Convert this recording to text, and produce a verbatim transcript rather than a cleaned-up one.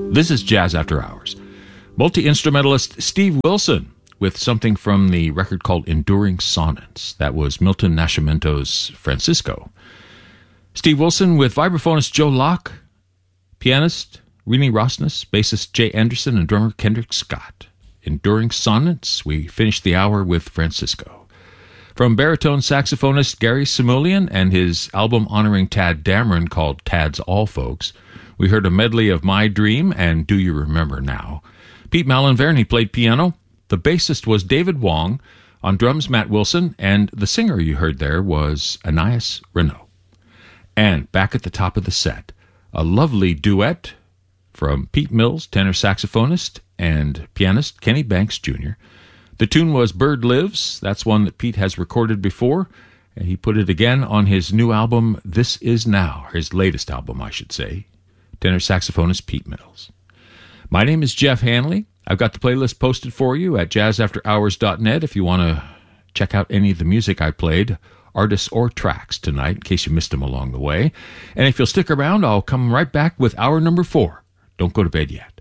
This is Jazz After Hours. Multi-instrumentalist Steve Wilson with something from the record called Enduring Sonnets. That was Milton Nascimento's Francisco. Steve Wilson with vibraphonist Joe Locke, pianist Renee Rosnes, bassist Jay Anderson, and drummer Kendrick Scott. Enduring Sonnets. We finished the hour with Francisco. From baritone saxophonist Gary Simulian and his album honoring Tad Dameron called Tad's All Folks, we heard a medley of My Dream and Do You Remember Now. Pete Malinverni played piano. The bassist was David Wong. On drums, Matt Wilson. And the singer you heard there was Anais Renault. And back at the top of the set, a lovely duet from Pete Mills, tenor saxophonist, and pianist Kenny Banks Junior The tune was Bird Lives. That's one that Pete has recorded before. And he put it again on his new album, This Is Now, his latest album, I should say. Tenor saxophonist Pete Mills. My name is Jeff Hanley. I've got the playlist posted for you at jazz after hours dot net if you want to check out any of the music I played, artists or tracks tonight, in case you missed them along the way. And if you'll stick around, I'll come right back with hour number four. Don't go to bed yet.